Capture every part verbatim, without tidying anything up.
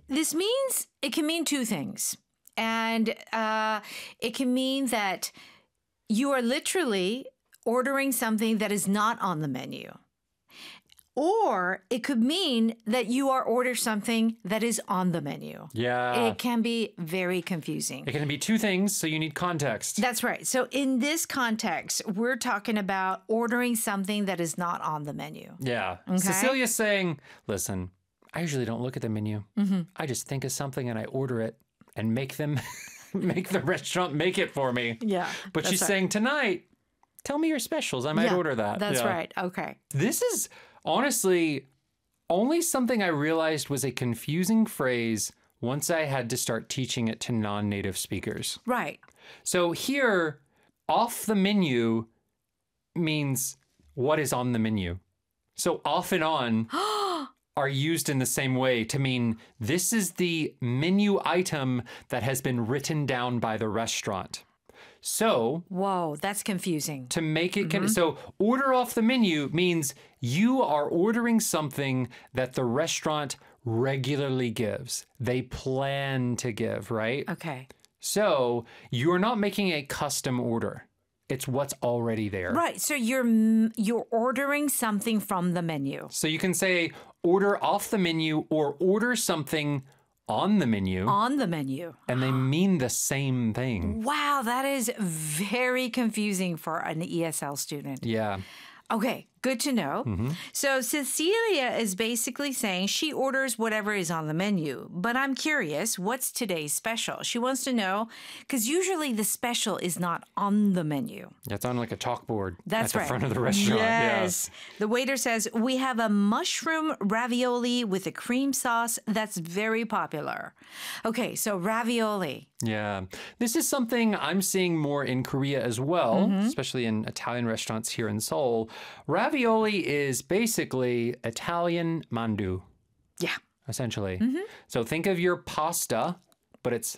This means it can mean two things. And uh, it can mean that you are literally ordering something that is not on the menu. Or it could mean that you are ordering something that is on the menu. Yeah. It can be very confusing. It can be two things, so you need context. That's right. So in this context, we're talking about ordering something that is not on the menu. Yeah. Okay. Cecilia's saying, listen, I usually don't look at the menu. Mm-hmm. I just think of something and I order it and make them, make the restaurant make it for me. Yeah. But she's right. saying tonight, tell me your specials. I might Yeah, order that. That's Yeah. right. Okay. This is honestly only something I realized was a confusing phrase once I had to start teaching it to non-native speakers. Right. So here, off the menu means what is on the menu. So off and on are used in the same way to mean this is the menu item that has been written down by the restaurant. So Whoa, that's confusing. to make it, con- so order off the menu means you are ordering something that the restaurant regularly gives. They plan to give, right? Okay. So you're not making a custom order. It's what's already there. Right. So you're m- you're ordering something from the menu. So you can say order off the menu or order something on the menu, On the menu. and they mean the same thing. Wow, that is very confusing for an E S L student. Yeah. Okay, good to know. Mm-hmm. So Cecilia is basically saying she orders whatever is on the menu, but I'm curious, what's today's special? She wants to know, because usually the special is not on the menu. It's on like a chalkboard That's at the right. front of the restaurant. Yes. The waiter says, we have a mushroom ravioli with a cream sauce that's very popular. Okay, so ravioli. Yeah. This is something I'm seeing more in Korea as well, Mm-hmm. especially in Italian restaurants here in Seoul. Ravioli is basically Italian mandu, Yeah. essentially. Mm-hmm. So think of your pasta, but it's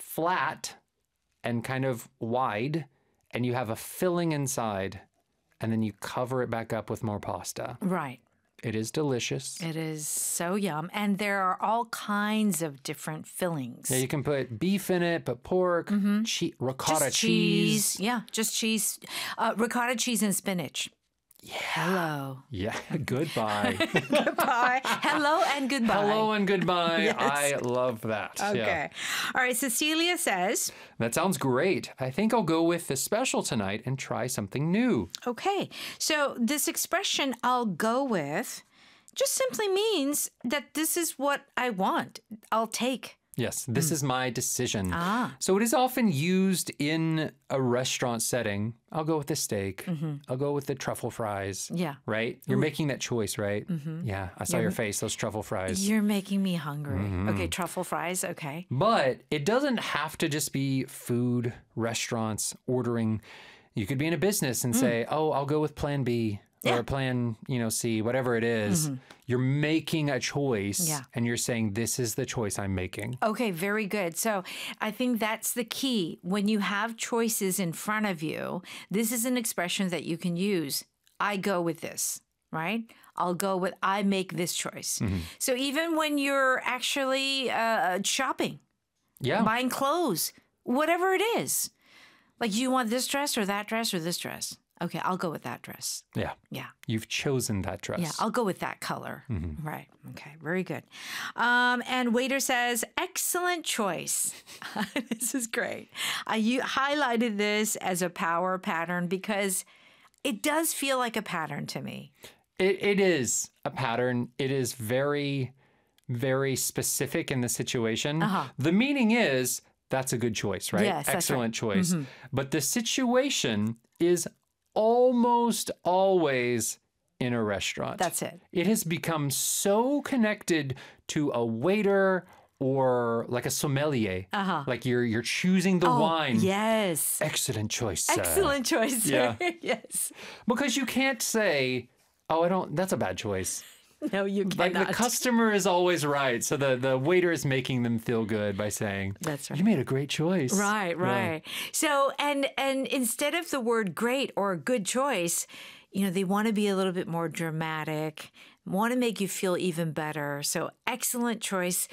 flat and kind of wide, and you have a filling inside, and then you cover it back up with more pasta. Right. It is delicious. It is so yum. And there are all kinds of different fillings. Yeah, you can put beef in it, but pork, che- ricotta Mm-hmm. Just cheese. Yeah, just cheese. Uh, ricotta cheese and spinach. Yeah. Hello. Yeah, goodbye. Goodbye. Hello and goodbye. Hello and goodbye. Yes. I love that. Okay. Yeah. All right. Cecilia says, That sounds great. I think I'll go with the special tonight and try something new. okay. So this expression, I'll go with, just simply means that this is what I want. I'll take. Yes, this is my decision. Hmm. Ah. So it is often used in a restaurant setting. I'll go with the steak. I'll go with the truffle fries. Mm-hmm. Yeah. Right? You're making that choice, right? Mm-hmm. Yeah, I saw your face, those truffle fries. You're making me hungry. Mm-hmm. Okay. Truffle fries. Okay. But it doesn't have to just be food, restaurants, ordering. You could be in a business and say, oh, I'll go with plan B or Yeah. plan, you know, C, whatever it is. You're making a choice Yeah. and you're saying, this is the choice I'm making. Okay, very good. So I think that's the key. When you have choices in front of you, this is an expression that you can use. I go with this, right? I'll go with, I make this choice. So even when you're actually uh, shopping, Yeah. buying clothes, whatever it is, like you want this dress or that dress or this dress. Okay, I'll go with that dress. yeah. Yeah. You've chosen that dress. Yeah, I'll go with that color. Right. Okay. Very good. Um, and waiter says, excellent choice. This is great. I you highlighted this as a power pattern because it does feel like a pattern to me. It, it is a pattern. It is very, very specific in the situation. Uh-huh. The meaning is that's a good choice, right? Yes, that's Excellent choice. But the situation is almost always in a restaurant. That's it. It has become so connected to a waiter or like a sommelier. Uh-huh. Like you're you're choosing the wine. Yes. Excellent choice. sir. Excellent choice. Yeah. Yes. Because you can't say, oh, I don't, that's a bad choice. No, you Like cannot. the customer is always right. So the, the waiter is making them feel good by saying, That's right. you made a great choice. Right, right. So, and and instead of the word great or good choice, you know, they want to be a little bit more dramatic, want to make you feel even better. So, excellent choice